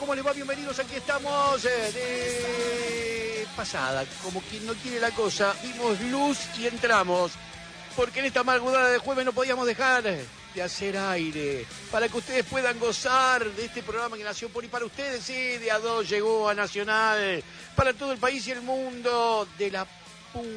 ¿Cómo les va? Bienvenidos, aquí estamos de pasada, como quien no quiere la cosa. Vimos luz y entramos, porque en esta madrugada de jueves no podíamos dejar de hacer aire, para que ustedes puedan gozar de este programa que nació por y para ustedes. Sí, de A2 llegó a Nacional, para todo el país y el mundo, de la